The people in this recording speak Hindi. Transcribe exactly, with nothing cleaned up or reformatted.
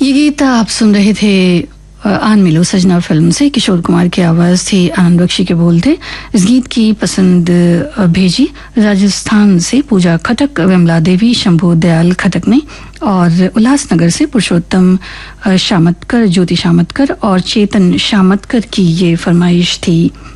ये गीत आप सुन रहे थे आन मिलो सजना फिल्म से। किशोर कुमार की आवाज़ थी, आनंद बख्शी के बोल थे। इस गीत की पसंद भेजी राजस्थान से पूजा खटक, विमला देवी, शंभू दयाल खटक ने, और उल्लासनगर से पुरुषोत्तम शामतकर, ज्योति शामतकर और चेतन शामतकर की ये फरमाइश थी।